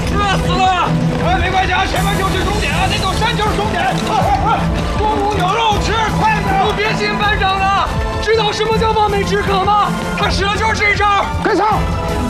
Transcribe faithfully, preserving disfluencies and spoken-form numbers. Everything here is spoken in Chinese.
饿死了！哎，没关系啊，前面就是终点啊，那座山就是终点。快快快，中午有肉吃，快点！你别信班长了，知道什么叫望梅止渴吗？他使的就是这一招。 跟上！